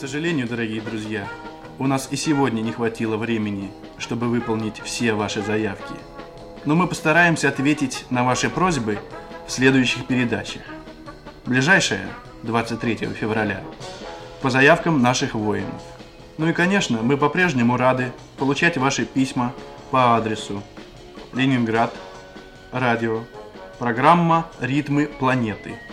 сожалению, дорогие друзья, у нас и сегодня не хватило времени, чтобы выполнить все ваши заявки. Но мы постараемся ответить на ваши просьбы в следующих передачах. Ближайшая, 23 февраля, по заявкам наших воинов. Ну и, конечно, мы по-прежнему рады получать ваши письма по адресу Ленинград, радио, программа «Ритмы планеты».